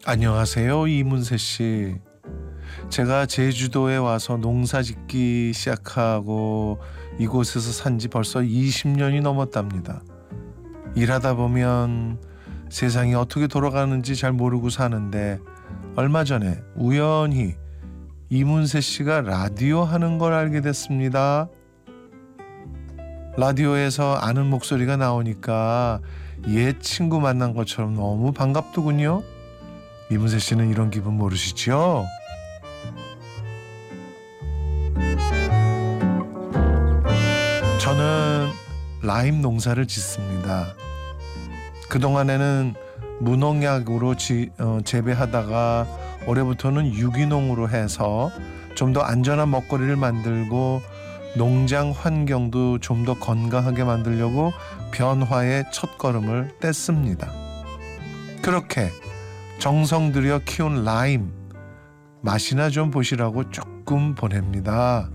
안녕하세요, 이문세 씨. 제가 제주도에 와서 농사 짓기 시작하고 이곳에서 산지 벌써 20년이 넘었답니다. 일하다 보면 세상이 어떻게 돌아가는지 잘 모르고 사는데 얼마 전에 우연히 이문세 씨가 라디오 하는 걸 알게 됐습니다. 라디오에서 아는 목소리가 나오니까 옛 친구 만난 것처럼 너무 반갑더군요. 이문세 씨는 이런 기분 모르시죠? 저는 라임 농사를 짓습니다. 그동안에는 무농약으로 재배하다가 올해부터는 유기농으로 해서 좀 더 안전한 먹거리를 만들고 농장 환경도 좀 더 건강하게 만들려고 변화의 첫걸음을 뗐습니다. 그렇게 정성 들여 키운 라임 맛이나 좀 보시라고 조금 보냅니다.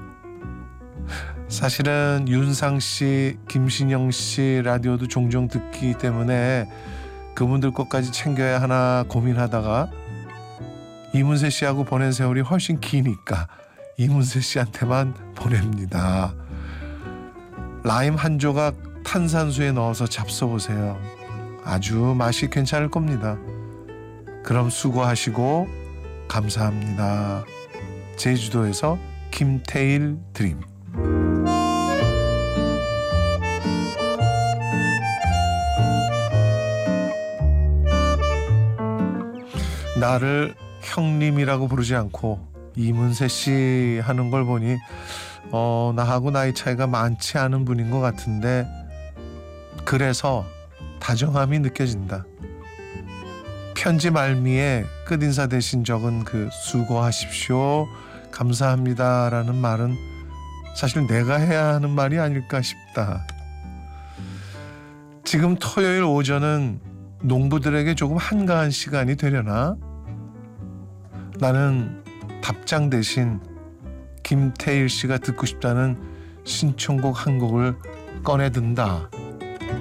사실은 윤상 씨, 김신영 씨 라디오도 종종 듣기 때문에 그분들 것까지 챙겨야 하나 고민하다가 이문세 씨하고 보낸 세월이 훨씬 기니까 이문세 씨한테만 보냅니다. 라임 한 조각 탄산수에 넣어서 잡숴보세요. 아주 맛이 괜찮을 겁니다. 그럼 수고하시고 감사합니다. 제주도에서 김태일 드림. 나를 형님이라고 부르지 않고 이문세 씨 하는 걸 보니 나하고 나이 차이가 많지 않은 분인 것 같은데 그래서 다정함이 느껴진다. 편지 말미에 끝인사 대신 적은 그 수고하십시오, 감사합니다라는 말은 사실 내가 해야 하는 말이 아닐까 싶다. 지금 토요일 오전은 농부들에게 조금 한가한 시간이 되려나? 나는 답장 대신 김태일 씨가 듣고 싶다는 신청곡 한 곡을 꺼내든다.